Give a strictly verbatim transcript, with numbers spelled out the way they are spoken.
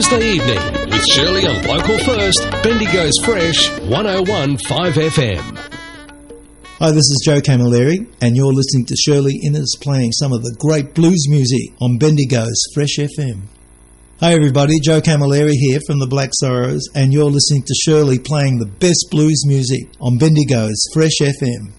Thursday evening with Shirley on Local First, Bendigo's Fresh, one oh one point five F M. Hi, this is Joe Camilleri, and you're listening to Shirley Innes playing some of the great blues music on Bendigo's Fresh F M. Hi everybody, Joe Camilleri here from the Black Sorrows, and you're listening to Shirley playing the best blues music on Bendigo's Fresh F M.